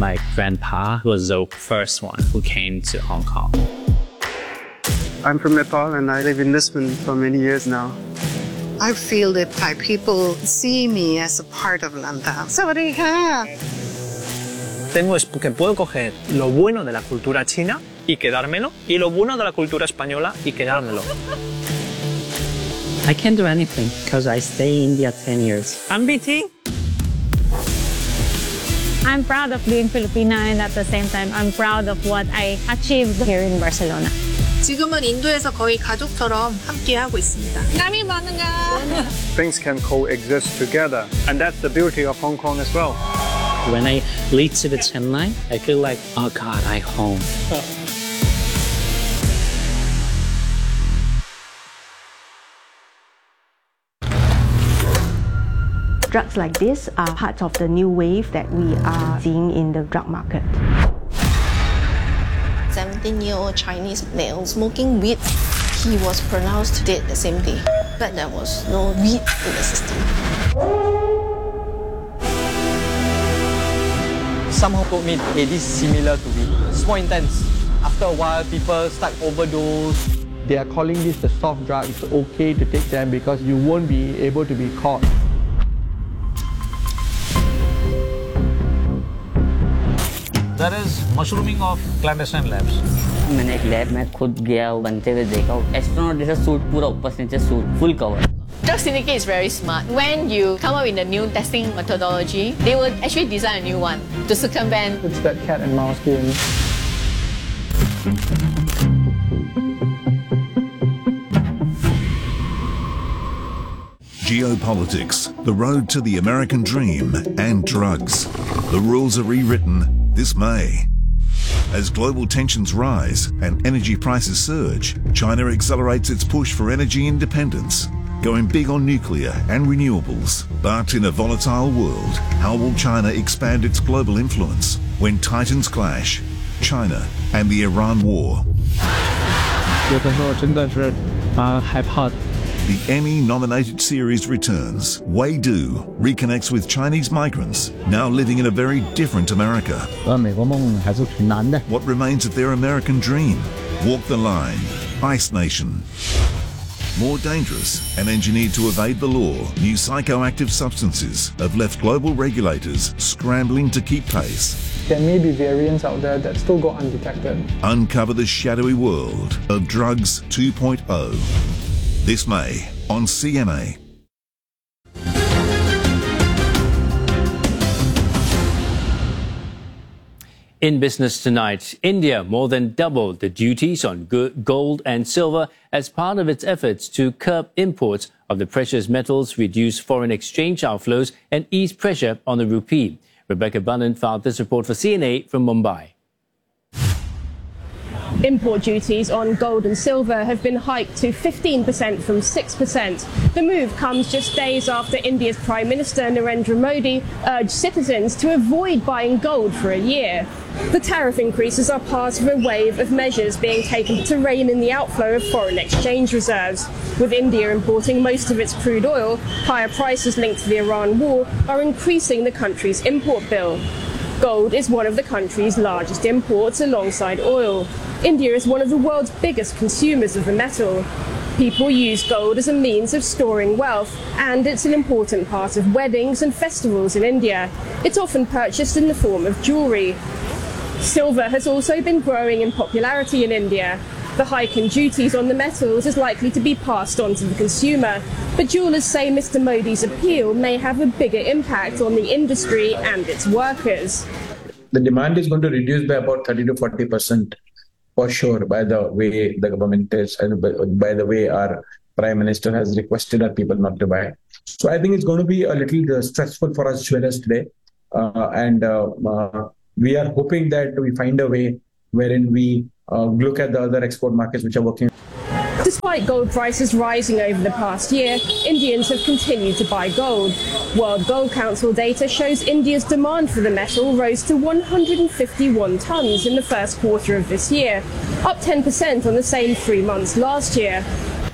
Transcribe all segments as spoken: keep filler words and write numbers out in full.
My grandpa was the first one who came to Hong Kong. I'm from Nepal and I live in Lisbon for many years now. I feel that Thai people see me as a part of Lantau. Sawadee-ka! Tengo es que puedo coger lo bueno de la cultura china y quedármelo, y lo bueno de la cultura española y quedármelo. I can't do anything because I stay in India ten years. I'm B T. I'm proud of being Filipina, and at the same time, I'm proud of what I achieved here in Barcelona. 지금은 인도에서 거의 가족처럼 함께하고 있습니다. Kami bangga. Things can coexist together, and that's the beauty of Hong Kong as well. When I lead to the Chennai, I feel like, oh God, I'm home. Drugs like this are part of the new wave that we are seeing in the drug market. seventeen-year-old Chinese male smoking weed. He was pronounced dead the same day, but there was no weed in the system. Somehow told me, hey, this is similar to weed. It's more intense. After a while, people start overdose. They are calling this the soft drug. It's okay to take them because you won't be able to be caught. That is mushrooming of clandestine labs. मैंने एक lab में खुद गया बनते हुए देखा astronaut जैसा suit पूरा ऊपर से नीचे suit full cover. Drug syndicate is very smart. When you come up with a new testing methodology, they will actually design a new one to circumvent. It's that cat and mouse game. Geopolitics, the road to the American dream, and drugs. The rules are rewritten this May. As global tensions rise and energy prices surge, China accelerates its push for energy independence, going big on nuclear and renewables. But in a volatile world, how will China expand its global influence when titans clash? China and the Iran war. 有的时候真的是蛮害怕的。 The Emmy-nominated series returns. Wei Du reconnects with Chinese migrants now living in a very different America. 而美国梦还是挺难的。 What remains of their American dream? Walk the line. Ice Nation. More dangerous and engineered to evade the law, new psychoactive substances have left global regulators scrambling to keep pace. There may be variants out there that still go undetected. Uncover the shadowy world of Drugs two point oh. This May on C M A. In business tonight, India more than doubled the duties on gold and silver as part of its efforts to curb imports of the precious metals, reduce foreign exchange outflows, and ease pressure on the rupee. Rebecca Bunnan filed this report for C N A from Mumbai. Import duties on gold and silver have been hiked to fifteen percent from six percent. The move comes just days after India's Prime Minister Narendra Modi urged citizens to avoid buying gold for a year. The tariff increases are part of a wave of measures being taken to rein in the outflow of foreign exchange reserves. With India importing most of its crude oil, higher prices linked to the Iran war are increasing the country's import bill. Gold is one of the country's largest imports alongside oil. India is one of the world's biggest consumers of the metal. People use gold as a means of storing wealth, and it's an important part of weddings and festivals in India. It's often purchased in the form of jewellery. Silver has also been growing in popularity in India. The hike in duties on the metals is likely to be passed on to the consumer, but jewellers say Mister Modi's appeal may have a bigger impact on the industry and its workers. The demand is going to reduce by about thirty to forty percent for sure by the way the government is and by, by the way our Prime Minister has requested our people not to buy. So I think it's going to be a little uh, stressful for us jewelers today. Uh, and uh, uh, we are hoping that we find a way wherein we uh, look at the other export markets which are working. Despite gold prices rising over the past year, Indians have continued to buy gold. World Gold Council data shows India's demand for the metal rose to one hundred fifty-one tonnes in the first quarter of this year, up ten percent on the same three months last year.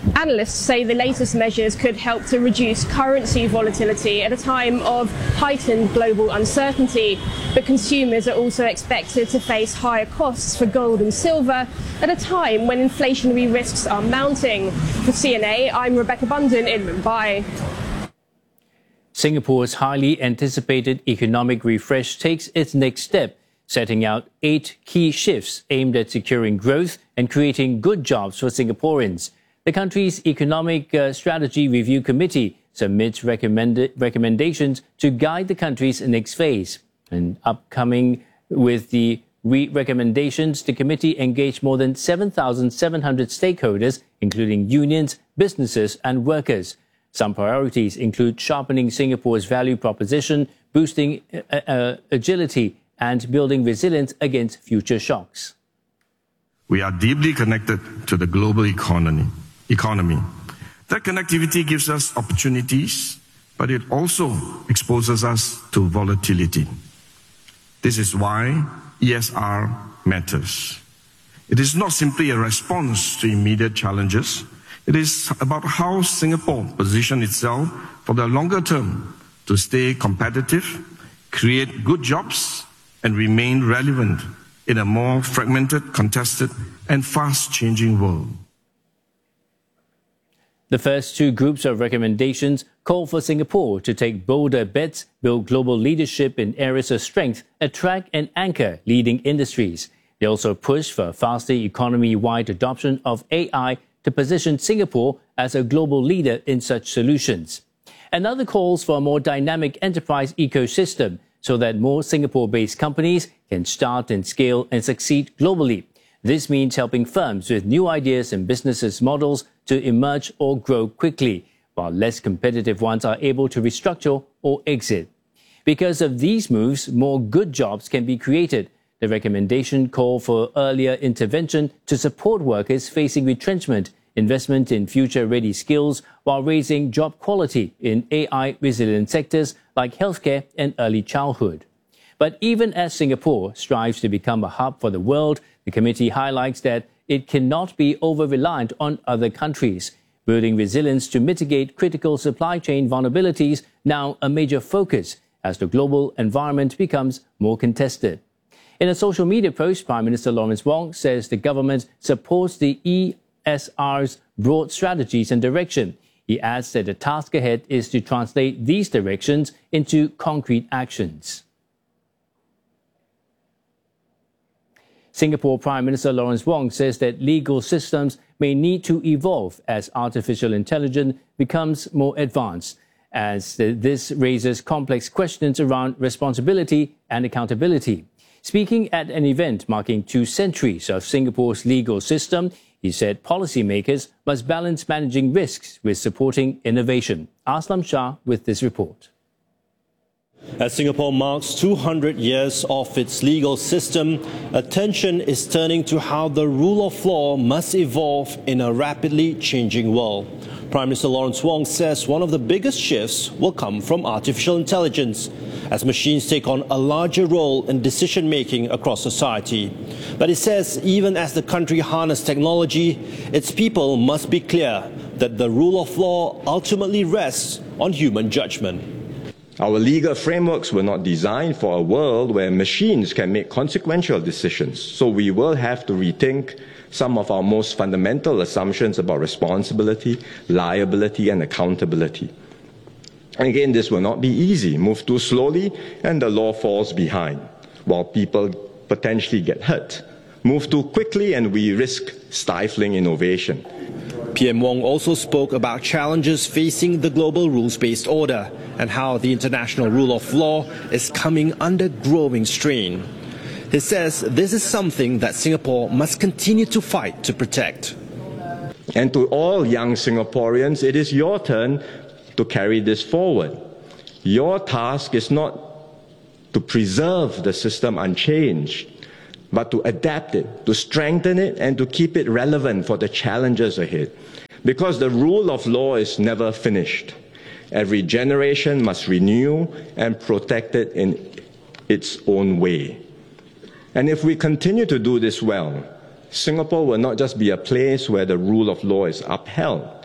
Analysts say the latest measures could help to reduce currency volatility at a time of heightened global uncertainty. But consumers are also expected to face higher costs for gold and silver at a time when inflationary risks are mounting. For C N A, I'm Rebecca Bunden in Mumbai. Singapore's highly anticipated economic refresh takes its next step, setting out eight key shifts aimed at securing growth and creating good jobs for Singaporeans. The country's Economic uh, Strategy Review Committee submits recommend recommendations to guide the country's next phase. And upcoming with the re recommendations, the committee engaged more than seven thousand seven hundred stakeholders, including unions, businesses and workers. Some priorities include sharpening Singapore's value proposition, boosting uh, uh, agility, and building resilience against future shocks. We are deeply connected to the global economy. economy. That connectivity gives us opportunities, but it also exposes us to volatility. This is why E S R matters. It is not simply a response to immediate challenges. It is about how Singapore positions itself for the longer term to stay competitive, create good jobs, and remain relevant in a more fragmented, contested, and fast-changing world. The first two groups of recommendations call for Singapore to take bolder bets, build global leadership in areas of strength, attract and anchor leading industries. They also push for faster economy-wide adoption of A I to position Singapore as a global leader in such solutions. Another calls for a more dynamic enterprise ecosystem so that more Singapore-based companies can start and scale and succeed globally. This means helping firms with new ideas and business models to emerge or grow quickly, while less competitive ones are able to restructure or exit. Because of these moves, more good jobs can be created. The recommendation called for earlier intervention to support workers facing retrenchment, investment in future-ready skills, while raising job quality in A I-resilient sectors like healthcare and early childhood. But even as Singapore strives to become a hub for the world, the committee highlights that it cannot be over-reliant on other countries. Building resilience to mitigate critical supply chain vulnerabilities now a major focus as the global environment becomes more contested. In a social media post, Prime Minister Lawrence Wong says the government supports the E S R's broad strategies and direction. He adds that the task ahead is to translate these directions into concrete actions. Singapore Prime Minister Lawrence Wong says that legal systems may need to evolve as artificial intelligence becomes more advanced, as this raises complex questions around responsibility and accountability. Speaking at an event marking two centuries of Singapore's legal system, he said policymakers must balance managing risks with supporting innovation. Aslam Shah with this report. As Singapore marks two hundred years of its legal system, attention is turning to how the rule of law must evolve in a rapidly changing world. Prime Minister Lawrence Wong says one of the biggest shifts will come from artificial intelligence, as machines take on a larger role in decision-making across society. But he says even as the country harnesses technology, its people must be clear that the rule of law ultimately rests on human judgment. Our legal frameworks were not designed for a world where machines can make consequential decisions, so we will have to rethink some of our most fundamental assumptions about responsibility, liability, and accountability. And again, this will not be easy. Move too slowly, and the law falls behind, while people potentially get hurt. Move too quickly, and we risk stifling innovation. P M Wong also spoke about challenges facing the global rules-based order and how the international rule of law is coming under growing strain. He says this is something that Singapore must continue to fight to protect. And to all young Singaporeans, it is your turn to carry this forward. Your task is not to preserve the system unchanged, but to adapt it, to strengthen it, and to keep it relevant for the challenges ahead. Because the rule of law is never finished. Every generation must renew and protect it in its own way. And if we continue to do this well, Singapore will not just be a place where the rule of law is upheld,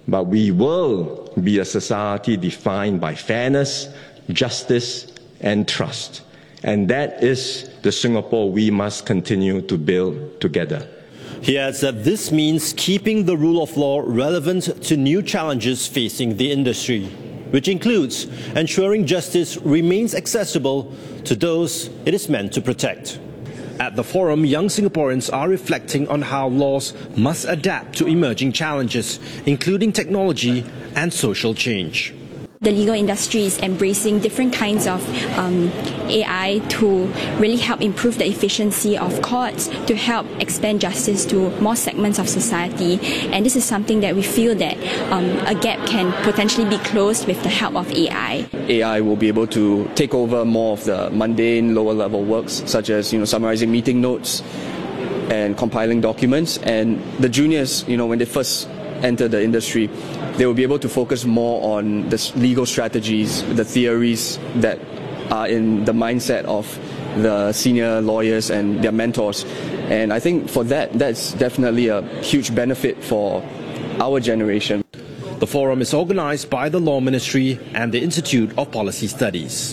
but we will be a society defined by fairness, justice, and trust. And that is the Singapore we must continue to build together. He adds that this means keeping the rule of law relevant to new challenges facing the industry, which includes ensuring justice remains accessible to those it is meant to protect. At the forum, young Singaporeans are reflecting on how laws must adapt to emerging challenges, including technology and social change. The legal industry is embracing different kinds of um, A I to really help improve the efficiency of courts, to help expand justice to more segments of society. And this is something that we feel that um, a gap can potentially be closed with the help of A I. A I will be able to take over more of the mundane, lower-level works, such as you know summarizing meeting notes and compiling documents. And the juniors, you know, when they first enter the industry, they will be able to focus more on the legal strategies, the theories that are in the mindset of the senior lawyers and their mentors. And I think for that, that's definitely a huge benefit for our generation. The forum is organized by the Law Ministry and the Institute of Policy Studies.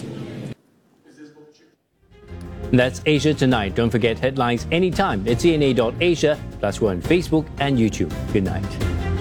That's Asia Tonight. Don't forget headlines anytime at C N A dot asia, plus we're on Facebook and YouTube. Good night.